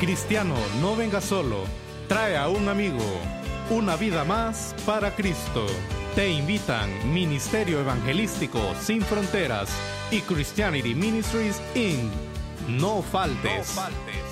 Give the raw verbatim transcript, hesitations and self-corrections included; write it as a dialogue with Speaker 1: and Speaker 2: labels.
Speaker 1: Cristiano, no venga solo, trae a un amigo. Una vida más para Cristo. Te invitan Ministerio Evangelístico Sin Fronteras y Christianity Ministries incorporated. No faltes. No faltes.